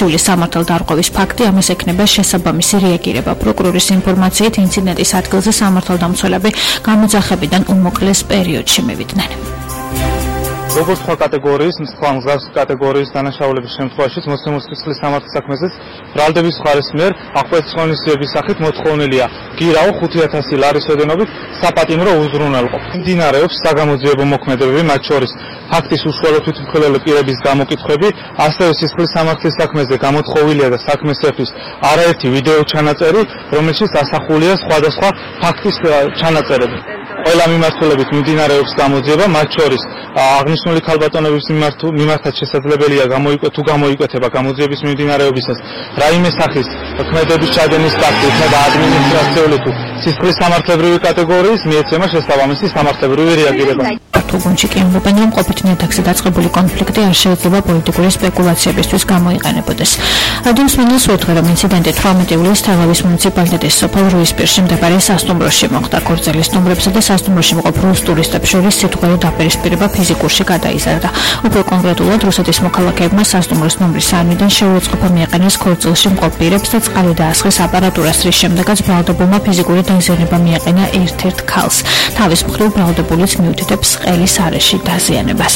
ცივლის სამართალდარღვევის ფაქტი, ამას ექნება შესაბამისი რეაგირება. პროკურორის ინფორმაციით, ინციდენტის ადგილზე სამართალდამცველები გამოძახებიდან უმოკლეს პერიოდში მივიდნენ. როგორც სხვა კატეგორიის, სხვა მზარდ კატეგორიის დანაშაულების შემთხვევაშიც მოცემული სისხლის სამართლის საქმეზე ბრალდების მხარის მიერ აღკვეცის ღონისძიების სახით მოთხოვნილია გირაო 5,000 ლარის ოდენობით საპატიმრო უზრუნველყოფა. მიმდინარეობს საგამოძიებო მოქმედებები, მათ შორის ფაქტის უშუალო თვითმხილველი პირების გამოკითხვები, ასევე სისხლის სამართლის საქმეზე გამოთხოვილია და საქმეს ეფრის არაერთი ვიდეო ჩანაწერი, რომელშიც ასახულია სხვადასხვა ფაქტის ჩანაწერები. ყველა მიმართულებით მიმდინარეობს გამოძიება, მათ შორის აღნიშნული ქალბატონების მიმართაც შესაძლებელია გამოიკვეთება გამოძიების მიმდინარეობისას რაიმე სახის ქმედების ჩადენის ფაქტი, იქნება ადმინისტრაციული თუ სისხლის სამართლებრივი კატეგორიის, მიეცემა შესაბამისი სამართლებრივი რეაგირება. გუნდში კი ამბობენ, რომ ყოფით ნიადაგზე დაწყებული კონფლიქტი არ შეიძლება პოლიტიკური სპეკულაციებისთვის გამოიყენებოდეს. რადიოს მინას ვეთქვი, რომ ინციდენტი 18 ივლისს თელავის მუნიციპალიტეტის სოფელ რუისპირში მდებარე სასტუმროში მოხდა. ქორწილის სტუმრებსა და სასტუმროში მყოფ რუს ტურისტებს შორის სიტყვიერი დაპირისპირება ფიზიკურში გადაიზარდა. უფრო კონკრეტულად, რუსეთის მოქალაქეებმა სასტუმროს ნომრის საარმიდან შეუწყება მიაყენეს ქორწილში მყოფ პირებს და წყალი დაასხეს აპარატურას, რის შემდეგაც ბრალდებულმა ფიზიკური დაზიანება მიაყენა ერთ-ერთ ქალს. თავის მხრივ ბრალდებულიც მიუთითებს ყელის არეში დაზიანებას.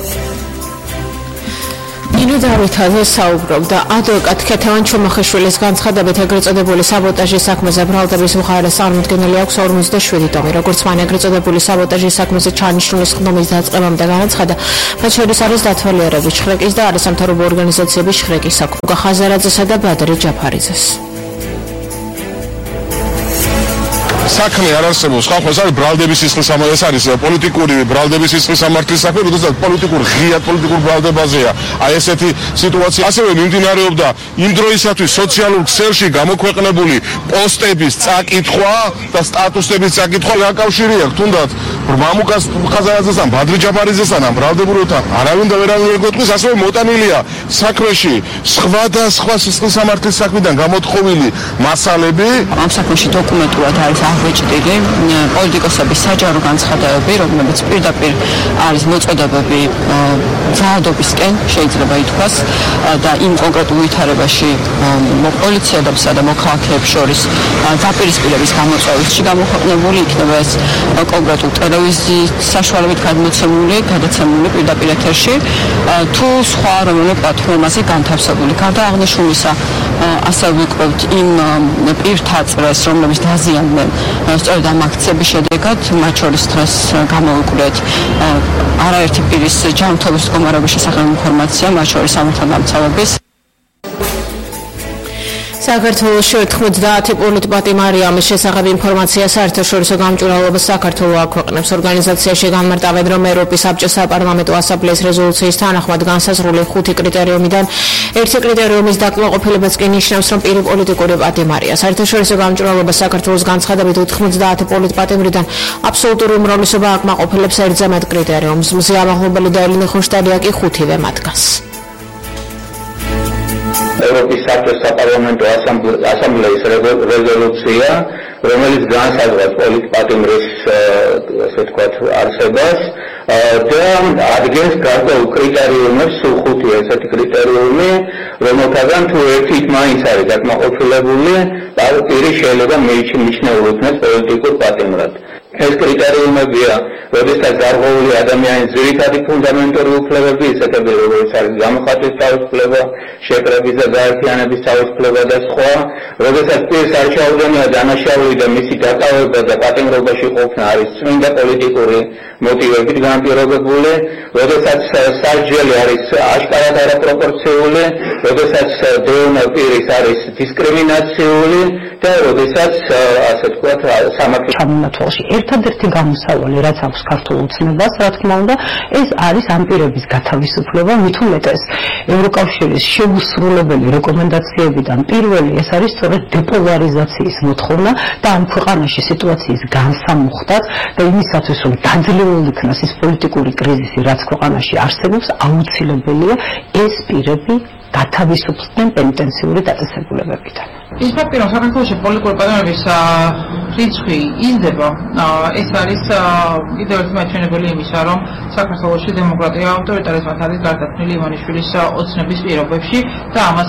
ნინო დავითაძე საუბრობდა ადვოკატ ქეთევან ჩომახიშვილის განცხადებით, ეგრეთ წოდებული საბოტაჟის საქმეზე ბრალდების მხარეს წარმოქმნილი აქვს 47 ტომი. როგორც მან ეგრეთ წოდებული საბოტაჟის საქმეზე ჩანიშნული ხდომის დაწყებამდე განაცხადა, მათ შორის არის დათვალიერების შხრეკის და არასამთავრობო ორგანიზაციების შხრეკის საქმე. ხაზარაძესა და ბადრი ჯაფარიძეს. საქმე არ არსებობს, ხალხს არის ბრალდების სისხლის სამართლის, ეს არის პოლიტიკური ბრალდების სისხლის სამართლის საქმე, როდესაც პოლიტიკურ ღიად პოლიტიკურ ბრალდებაზეა. აი ესეთი სიტუაცია ასევე მიმდინარეობდა იმ დროისათვის სოციალურ ქსელში გამოქვეყნებული პოსტების წაკითხვა და სტატუსების წაკითხვა აკავშირია თუნდაც მამუკას ხაზარაძესთან, ბადრი ჯაფარიძესთან, ბრალდებულთან. არავინ და ვერავინ ვერ გვეტყვის, ასევე მოტანილია საქმეში სხვადასხვა სისხლის სამართლის საქმიდან გამოთხოვილი მასალები. ამ საქმეში დოკუმენტურად არის აღბეჭდილი პოლიტიკოსების საჯარო განცხადებები, რომლებიც პირდაპირ არის მოწოდებები ძალადობისკენ, შეიძლება ითქვას, და იმ კონკრეტულ ვითარებაში პოლიციელებსა და მოქალაქეებს შორის დაპირისპირების გამოწვევაში გამოქვეყნებული იქნება ეს კონკრეტულ ტელევიზიის საშუალებით გადაცემული პირდაპირ ეთერში თუ სხვა რომელიმე პლატფორმაზე განთავსებული. გარდა აღნიშნულისა, ასევე ვიკვლევთ იმ პირთა წრეს, რომლებიც დაზიანდნენ სწორედ ამ აქციების შედეგად, მათ შორის დღეს გამოვიკვლიეთ არაერთი პირის ჯანმრთელობის მდგომარეობის შესახებ ინფორმაცია, მათ შორის სამართალდამცავების. საქართველოში 90 პოლიტპატიმარი მარიამის შესახებ ინფორმაცია საერთაშორისო გამჭვირვალობას საქართველოს აქვეყნებს. ორგანიზაციაში განმარტავენ, რომ ევროპის საბჭოს საპარლამენტო ასამბლეის რეზოლუციის თანახმად განსაზღვრული 5 კრიტერიუმიდან ერთი კრიტერიუმის დაკმაყოფილებაც კი ნიშნავს, რომ პირი პოლიტიკური პატიმარია. საერთაშორისო გამჭვირვალობას საქართველოს განცხადებით 90 პოლიტპატიმრიდან აბსოლუტური უმრავლესობა აკმაყოფილებს ერთზე მეტ კრიტერიუმს. მზია მაღლობელი და ელინე ხოშტალია კი 5-ვე მათგანს. ევროპის საბჭოს საპარლამენტო ასამბლეის რეზოლუცია, რომელიც განსაზღვრავს პოლიტპატიმრის, ასე ვთქვათ, არსებას და ადგენს გარკვეულ კრიტერიუმებს, სულ 5 ესეთი კრიტერიუმი, რომელთაგან თუ ერთით მაინც არის დაკმაყოფილებული, პირი შეიძლება მიჩნეულ იქნას პოლიტიკურ პატიმრად. ეს კრიტერიუმებია, როდესაც გარღვეული ადამიანის ძირითადი ფუნდამენტური უფლებები, ისეთები როგორც არის გამოხატვის თავისუფლება, შეკრების და გაერთიანების თავისუფლება და სხვა, როდესაც პირს არ ჩაუდენია დანაშაული და მისი დაკავება და პატიმრობაში ყოფნა არის წმინდა პოლიტიკური მოტივებით განპირობებული, როდესაც სასჯელი არის აშკარად არაპროპორციული, როდესაც დეუნა პირის არის დისკრიმინაციული და როდესაც, ასე ვთქვათ, სამართლის ჩამონათვალში ერთადერთი გამოსავალი, რაც აქვს ქართულ ოცნებას, რა თქმა უნდა, ეს არის ამ პირების გათავისუფლება, მით უმეტეს ევროკავშირის შეუსრულებელი რეკომენდაციებიდან პირველი ეს არის სწორედ დეპოლარიზაციის მოთხოვნა და ამ ქვეყანაში სიტუაციის განსამუხტად და იმისათვის, რომ დაძლეულ იქნას ის პოლიტიკური კრიზისი, რაც ქვეყანაში არსებობს, აუცილებელია ეს პირები გათავისუფლდნენ პენიტენციური დაწესებულებებიდან. ის ფაქტი, რომ საქართველოში პოლიტიკური პატიმრების რიცხვი იზრდება, ეს არის კიდევ ერთი მაჩვენებელი იმისა, რომ საქართველოში დემოკრატია ავტორიტარიზმად არის გარდაქმნილი ივანიშვილის ოცნების პირობებში და ამას